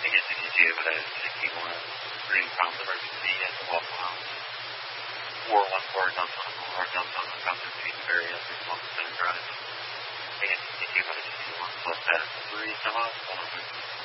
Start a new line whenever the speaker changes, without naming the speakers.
guess if you do, but I was thinking more green pounds emergency at the Waffle House. 414 downtown Boulevard, downtown Wisconsin, between the area of Wisconsin Center Drive. I guess if you do, but I just want to flip that 3 some off,